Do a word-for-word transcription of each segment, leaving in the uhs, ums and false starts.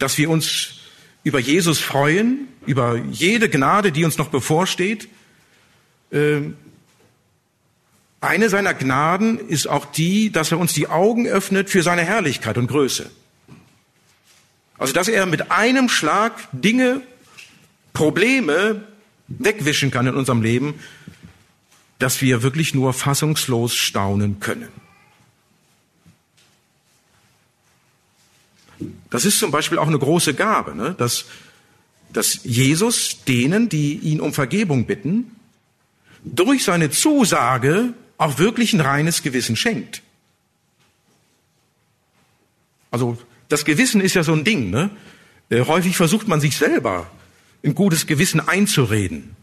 dass wir uns über Jesus freuen, über jede Gnade, die uns noch bevorsteht. Eine seiner Gnaden ist auch die, dass er uns die Augen öffnet für seine Herrlichkeit und Größe. Also, dass er mit einem Schlag Dinge, Probleme wegwischen kann in unserem Leben, dass wir wirklich nur fassungslos staunen können. Das ist zum Beispiel auch eine große Gabe, ne? dass, dass Jesus denen, die ihn um Vergebung bitten, durch seine Zusage auch wirklich ein reines Gewissen schenkt. Also das Gewissen ist ja so ein Ding, ne? Äh, häufig versucht man sich selber ein gutes Gewissen einzureden.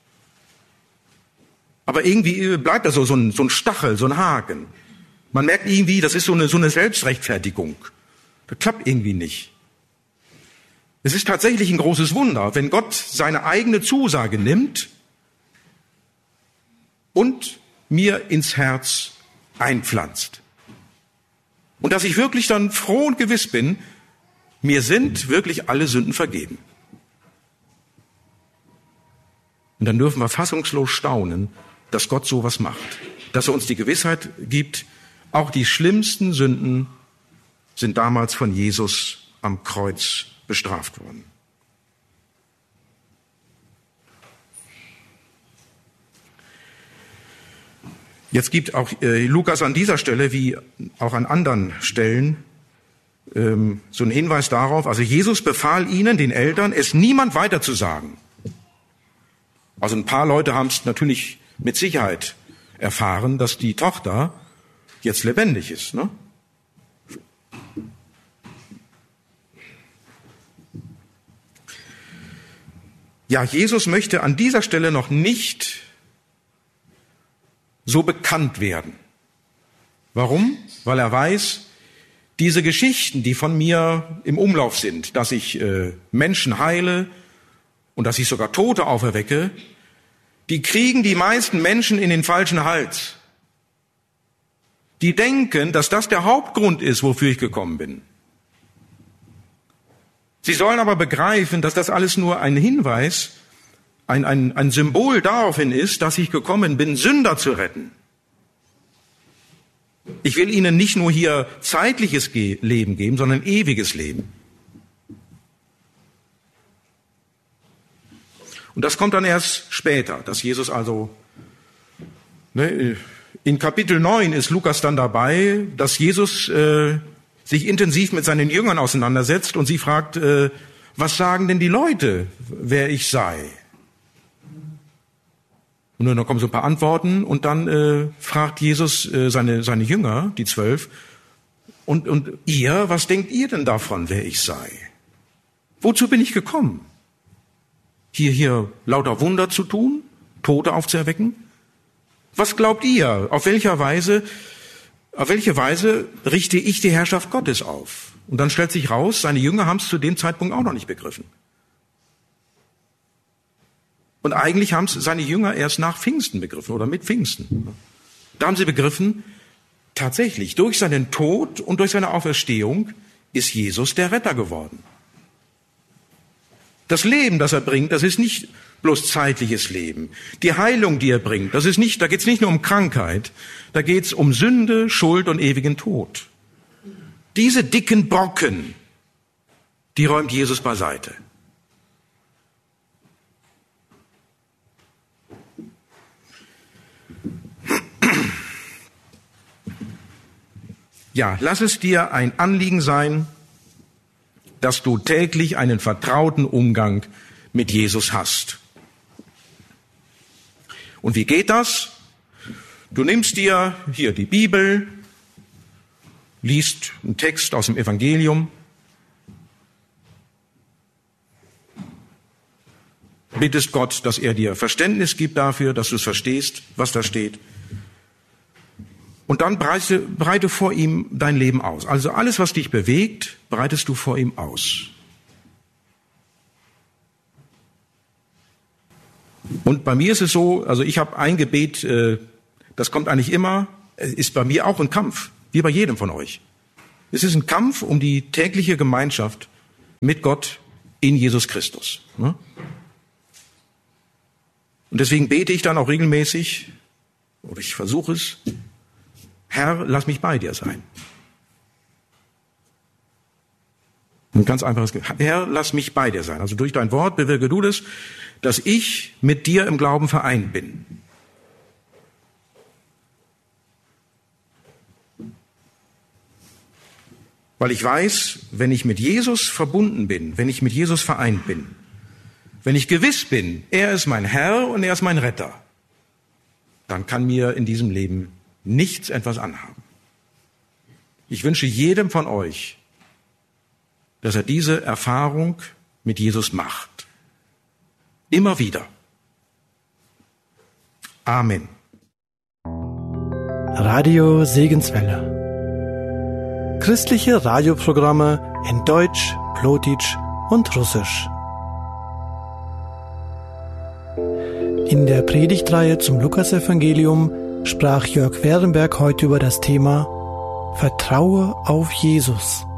Aber irgendwie bleibt da so, so, ein, so ein Stachel, so ein Haken. Man merkt irgendwie, das ist so eine, so eine Selbstrechtfertigung. Das klappt irgendwie nicht. Es ist tatsächlich ein großes Wunder, wenn Gott seine eigene Zusage nimmt und mir ins Herz einpflanzt. Und dass ich wirklich dann froh und gewiss bin, mir sind wirklich alle Sünden vergeben. Und dann dürfen wir fassungslos staunen, dass Gott sowas macht. Dass er uns die Gewissheit gibt, auch die schlimmsten Sünden sind damals von Jesus am Kreuz bestraft worden. Jetzt gibt auch äh, Lukas an dieser Stelle, wie auch an anderen Stellen, ähm, so einen Hinweis darauf, also Jesus befahl ihnen, den Eltern, es niemand weiterzusagen. Also ein paar Leute haben es natürlich mit Sicherheit erfahren, dass die Tochter jetzt lebendig ist, ne? Ja, Jesus möchte an dieser Stelle noch nicht so bekannt werden. Warum? Weil er weiß, diese Geschichten, die von mir im Umlauf sind, dass ich äh, Menschen heile und dass ich sogar Tote auferwecke, die kriegen die meisten Menschen in den falschen Hals. Die denken, dass das der Hauptgrund ist, wofür ich gekommen bin. Sie sollen aber begreifen, dass das alles nur ein Hinweis, ein, ein, ein Symbol daraufhin ist, dass ich gekommen bin, Sünder zu retten. Ich will ihnen nicht nur hier zeitliches Leben geben, sondern ewiges Leben. Und das kommt dann erst später, dass Jesus also, ne, in Kapitel neun ist Lukas dann dabei, dass Jesus äh, sich intensiv mit seinen Jüngern auseinandersetzt und sie fragt, äh, was sagen denn die Leute, wer ich sei? Und dann kommen so ein paar Antworten und dann äh, fragt Jesus äh, seine, seine Jünger, die zwölf, und, und ihr, was denkt ihr denn davon, wer ich sei? Wozu bin ich gekommen? Hier, hier lauter Wunder zu tun, Tote aufzuerwecken? Was glaubt ihr? Auf welcher Weise, auf welche Weise richte ich die Herrschaft Gottes auf? Und dann stellt sich raus, seine Jünger haben es zu dem Zeitpunkt auch noch nicht begriffen. Und eigentlich haben es seine Jünger erst nach Pfingsten begriffen oder mit Pfingsten. Da haben sie begriffen, tatsächlich, durch seinen Tod und durch seine Auferstehung ist Jesus der Retter geworden. Das Leben, das er bringt, das ist nicht bloß zeitliches Leben. Die Heilung, die er bringt, das ist nicht, da geht es nicht nur um Krankheit, da geht es um Sünde, Schuld und ewigen Tod. Diese dicken Brocken, die räumt Jesus beiseite. Ja, lass es dir ein Anliegen sein, dass du täglich einen vertrauten Umgang mit Jesus hast. Und wie geht das? Du nimmst dir hier die Bibel, liest einen Text aus dem Evangelium, bittest Gott, dass er dir Verständnis gibt dafür, dass du es verstehst, was da steht. Und dann breite, breite vor ihm dein Leben aus. Also alles, was dich bewegt, breitest du vor ihm aus. Und bei mir ist es so, also ich habe ein Gebet, das kommt eigentlich immer, ist bei mir auch ein Kampf, wie bei jedem von euch. Es ist ein Kampf um die tägliche Gemeinschaft mit Gott in Jesus Christus. Und deswegen bete ich dann auch regelmäßig, oder ich versuche es, Herr, lass mich bei dir sein. Ein ganz einfaches, Herr, lass mich bei dir sein. Also durch dein Wort bewirke du das, dass ich mit dir im Glauben vereint bin. Weil ich weiß, wenn ich mit Jesus verbunden bin, wenn ich mit Jesus vereint bin, wenn ich gewiss bin, er ist mein Herr und er ist mein Retter, dann kann mir in diesem Leben nichts etwas anhaben. Ich wünsche jedem von euch, dass er diese Erfahrung mit Jesus macht. Immer wieder. Amen. Radio Segenswelle. Christliche Radioprogramme in Deutsch, Plotitsch und Russisch. In der Predigtreihe zum Lukasevangelium sprach Jörg Werenberg heute über das Thema Vertraue auf Jesus.